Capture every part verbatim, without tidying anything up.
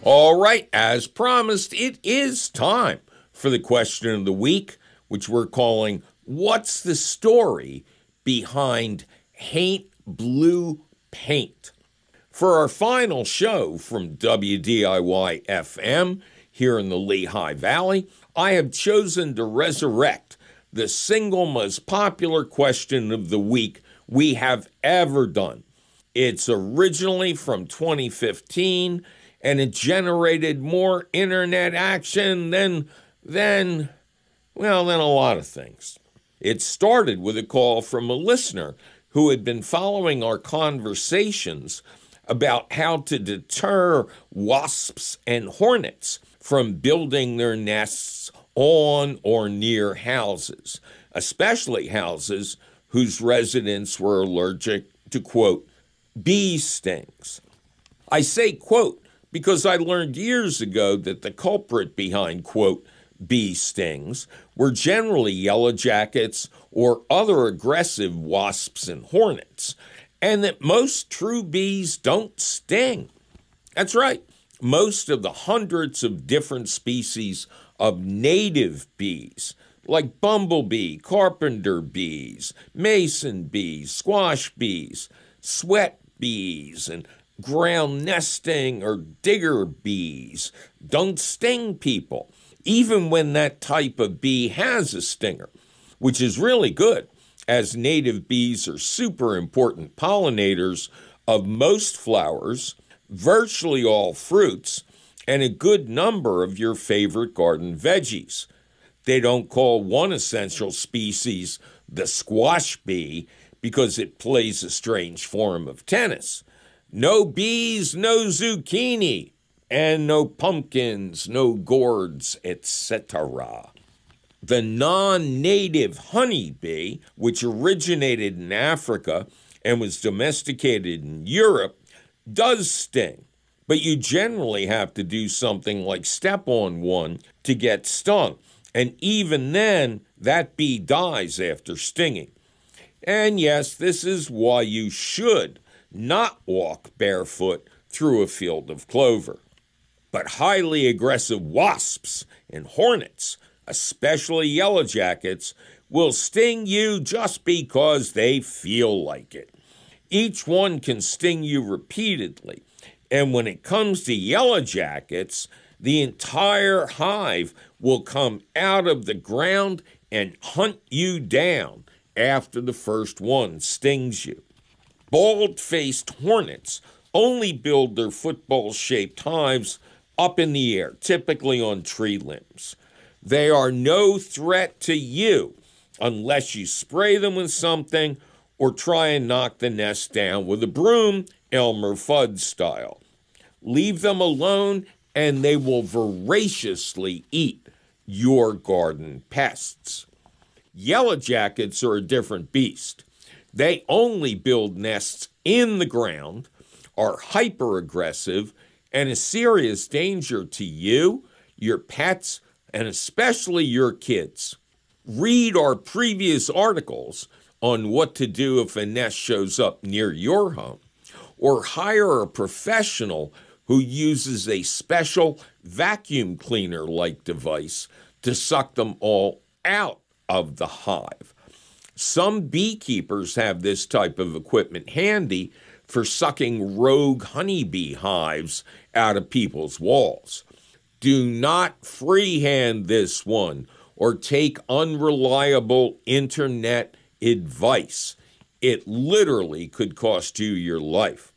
All right, as promised, it is time for the question of the week, which we're calling, What's the Story Behind Haint Blue Paint? For our final show from W D I Y F M here in the Lehigh Valley, I have chosen to resurrect the single most popular question of the week we have ever done. It's originally from twenty fifteen, and it generated more internet action than, than, well, than a lot of things. It started with a call from a listener who had been following our conversations about how to deter wasps and hornets from building their nests on or near houses, especially houses whose residents were allergic to, quote, bee stings. I say, quote, because I learned years ago that the culprit behind, quote, bee stings were generally yellow jackets or other aggressive wasps and hornets, and that most true bees don't sting. That's right. Most of the hundreds of different species of native bees, like bumblebee, carpenter bees, mason bees, squash bees, sweat bees, and ground nesting or digger bees, don't sting people, even when that type of bee has a stinger, which is really good, as native bees are super important pollinators of most flowers, virtually all fruits, and a good number of your favorite garden veggies. They don't call one essential species the squash bee because it plays a strange form of tennis. No bees, no zucchini, and no pumpkins, no gourds, et cetera. The non-native honeybee, which originated in Africa and was domesticated in Europe, does sting, but you generally have to do something like step on one to get stung, and even then, that bee dies after stinging. And yes, this is why you should not walk barefoot through a field of clover. But highly aggressive wasps and hornets, especially yellow jackets, will sting you just because they feel like it. Each one can sting you repeatedly, and when it comes to yellow jackets, the entire hive will come out of the ground and hunt you down after the first one stings you. Bald-faced hornets only build their football-shaped hives up in the air, typically on tree limbs. They are no threat to you unless you spray them with something or try and knock the nest down with a broom, Elmer Fudd style. Leave them alone and they will voraciously eat your garden pests. Yellow jackets are a different beast. They only build nests in the ground, are hyper-aggressive, and a serious danger to you, your pets, and especially your kids. Read our previous articles on what to do if a nest shows up near your home, or hire a professional who uses a special vacuum cleaner-like device to suck them all out of the hive. Some beekeepers have this type of equipment handy for sucking rogue honeybee hives out of people's walls. Do not freehand this one or take unreliable internet advice. It literally could cost you your life.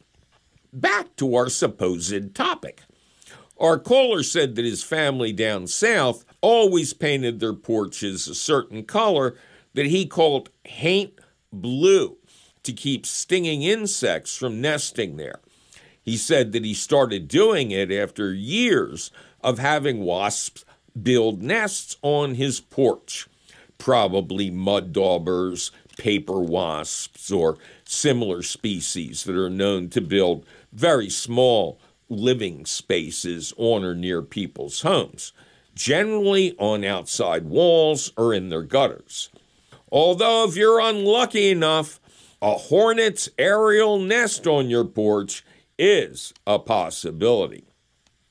Back to our supposed topic. Our caller said that his family down south always painted their porches a certain color that he called haint blue to keep stinging insects from nesting there. He said that he started doing it after years of having wasps build nests on his porch, probably mud daubers, paper wasps, or similar species that are known to build very small living spaces on or near people's homes, generally on outside walls or in their gutters. Although if you're unlucky enough, a hornet's aerial nest on your porch is a possibility.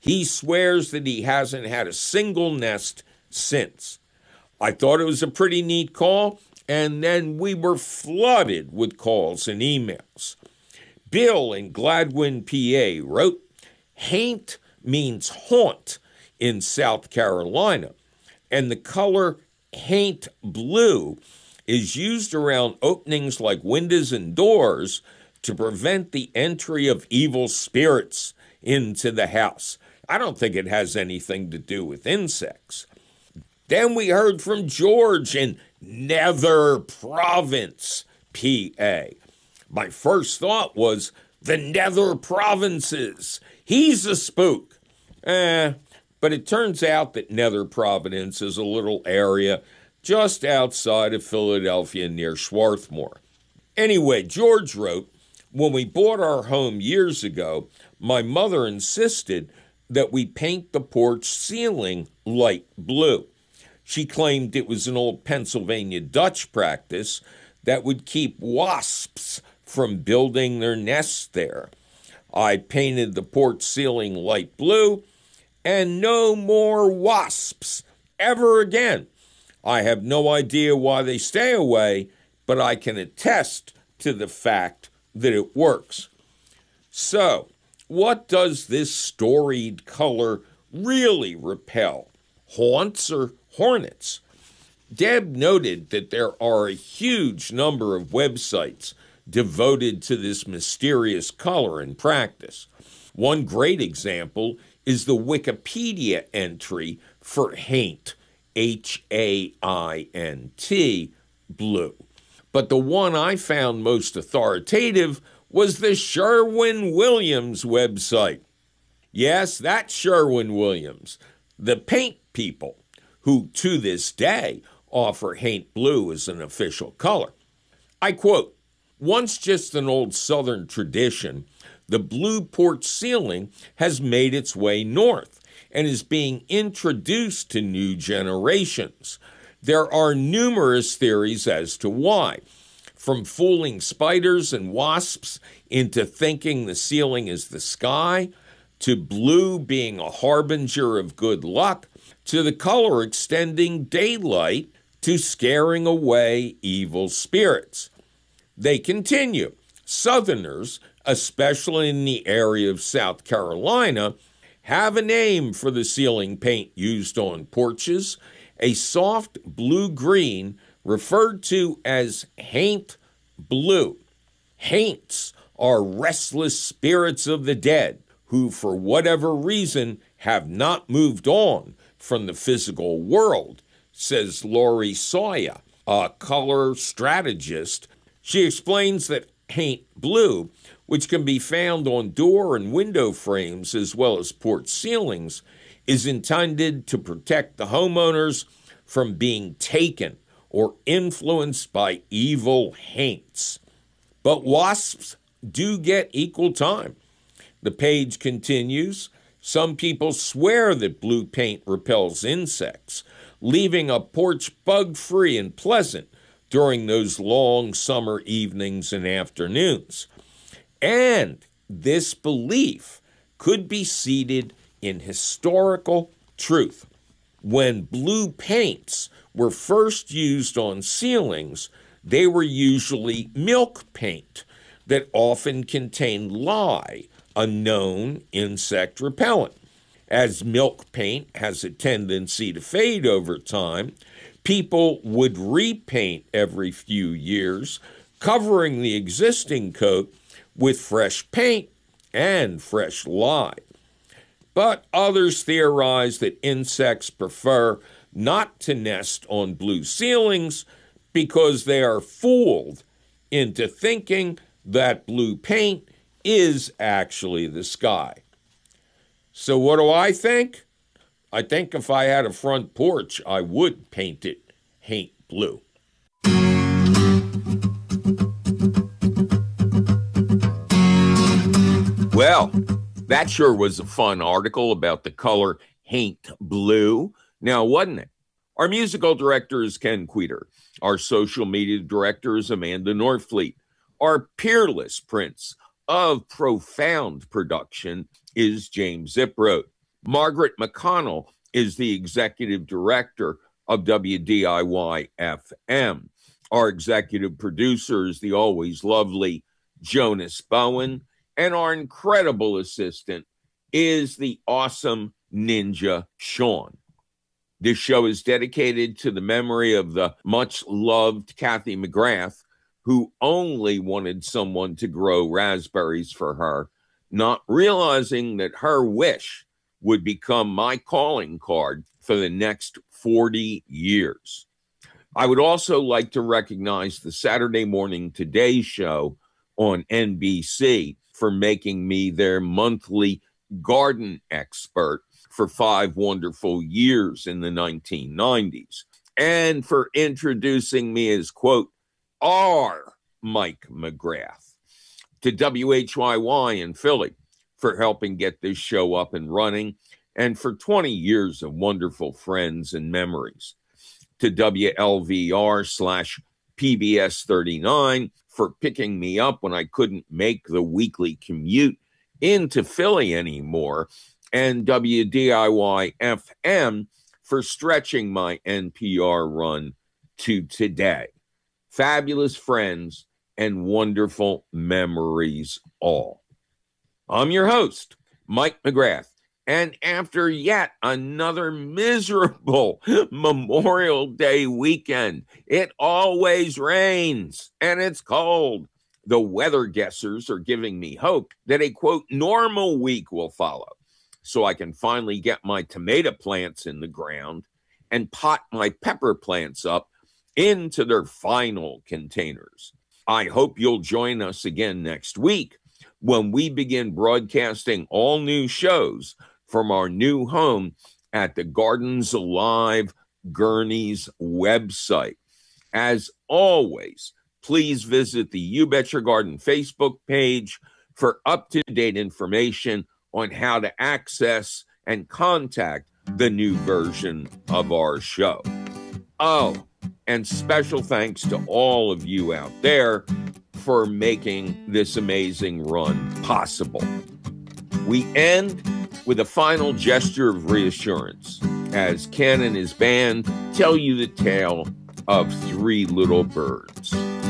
He swears that he hasn't had a single nest since. I thought it was a pretty neat call, and then we were flooded with calls and emails. Bill in Gladwin, P A wrote, "Haint means haunt in South Carolina, and the color haint blue is used around openings like windows and doors to prevent the entry of evil spirits into the house. I don't think it has anything to do with insects." Then we heard from George in Nether Province, P A. My first thought was, the Nether Provinces. He's a spook. Eh, but it turns out that Nether Providence is a little area just outside of Philadelphia near Swarthmore. Anyway, George wrote, "When we bought our home years ago, my mother insisted that we paint the porch ceiling light blue. She claimed it was an old Pennsylvania Dutch practice that would keep wasps from building their nests there. I painted the porch ceiling light blue, and no more wasps ever again. I have no idea why they stay away, but I can attest to the fact that it works." So, what does this storied color really repel? Haunts or hornets? Deb noted that there are a huge number of websites devoted to this mysterious color in practice. One great example is the Wikipedia entry for haint, H A I N T, blue. But the one I found most authoritative was the Sherwin-Williams website. Yes, that's Sherwin-Williams, the paint people, who to this day offer haint blue as an official color. I quote, "Once just an old Southern tradition, the blue porch ceiling has made its way north and is being introduced to new generations. There are numerous theories as to why, from fooling spiders and wasps into thinking the ceiling is the sky, to blue being a harbinger of good luck, to the color extending daylight, to scaring away evil spirits." They continue, "Southerners, especially in the area of South Carolina, have a name for the ceiling paint used on porches, a soft blue-green referred to as haint blue. Haints are restless spirits of the dead who, for whatever reason, have not moved on from the physical world," says Lori Sawyer, a color strategist. She explains that haint blue, which can be found on door and window frames as well as porch ceilings, is intended to protect the homeowners from being taken or influenced by evil haints. But wasps do get equal time. The page continues, "Some people swear that blue paint repels insects, leaving a porch bug-free and pleasant during those long summer evenings and afternoons. And this belief could be seated in historical truth. When blue paints were first used on ceilings, they were usually milk paint that often contained lye, a known insect repellent. As milk paint has a tendency to fade over time, people would repaint every few years, covering the existing coat with fresh paint and fresh lye. But others theorize that insects prefer not to nest on blue ceilings because they are fooled into thinking that blue paint is actually the sky. So what do I think? I think if I had a front porch, I would paint it haint blue. Well, that sure was a fun article about the color haint blue. Now, wasn't it? Our musical director is Ken Queter. Our social media director is Amanda Norfleet. Our peerless prince of profound production is James Ziproad. Margaret McConnell is the executive director of W D I Y F M. Our executive producer is the always lovely Jonas Bowen, and our incredible assistant is the awesome Ninja Sean. This show is dedicated to the memory of the much-loved Kathy McGrath, who only wanted someone to grow raspberries for her, not realizing that her wish would become my calling card for the next forty years. I would also like to recognize the Saturday Morning Today show on N B C for making me their monthly garden expert for five wonderful years in the nineteen nineties, and for introducing me as, quote, our Mike McGrath, to W H Y Y in Philly for helping get this show up and running, and for twenty years of wonderful friends and memories, to W L V R slash P B S thirty-nine for picking me up when I couldn't make the weekly commute into Philly anymore, and W D I Y F M for stretching my N P R run to today. Fabulous friends and wonderful memories all. I'm your host, Mike McGrath, and after yet another miserable Memorial Day weekend, it always rains and it's cold. The weather guessers are giving me hope that a, quote, normal week will follow, so I can finally get my tomato plants in the ground and pot my pepper plants up into their final containers. I hope you'll join us again next week when we begin broadcasting all new shows from our new home at the Gardens Alive Gurney's website. As always, please visit the You Bet Your Garden Facebook page for up-to-date information on how to access and contact the new version of our show. Oh, and special thanks to all of you out there for making this amazing run possible. We end with a final gesture of reassurance as Ken and his band tell you the tale of three little birds.